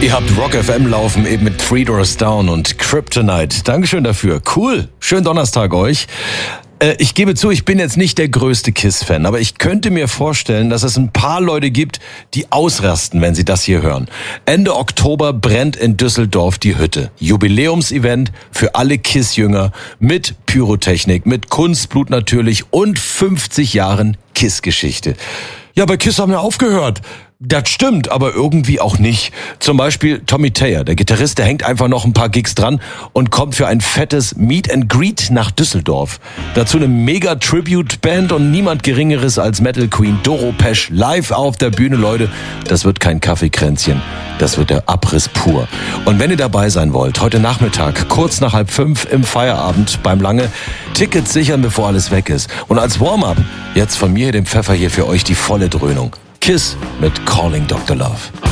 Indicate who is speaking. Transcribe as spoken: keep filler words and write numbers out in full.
Speaker 1: Ihr habt Rock F M laufen, eben mit Three Doors Down und Kryptonite. Dankeschön dafür. Cool. Schönen Donnerstag euch. Äh, ich gebe zu, ich bin jetzt nicht der größte Kiss-Fan, aber ich könnte mir vorstellen, dass es ein paar Leute gibt, die ausrasten, wenn sie das hier hören. Ende Oktober brennt in Düsseldorf die Hütte. Jubiläumsevent für alle Kiss-Jünger mit Pyrotechnik, mit Kunstblut natürlich und fünfzig Jahren Kiss-Geschichte. Ja, bei Kiss haben wir aufgehört. Das stimmt, aber irgendwie auch nicht. Zum Beispiel Tommy Thayer, der Gitarrist, der hängt einfach noch ein paar Gigs dran und kommt für ein fettes Meet and Greet nach Düsseldorf. Dazu eine Mega-Tribute-Band und niemand Geringeres als Metal Queen Doro Pesch live auf der Bühne. Leute, das wird kein Kaffeekränzchen, das wird der Abriss pur. Und wenn ihr dabei sein wollt, heute Nachmittag, kurz nach halb fünf im Feierabend beim Lange, Tickets sichern, bevor alles weg ist. Und als Warm-up, jetzt von mir, dem Pfeffer hier für euch, die volle Dröhnung. Kiss mit Calling Doktor Love.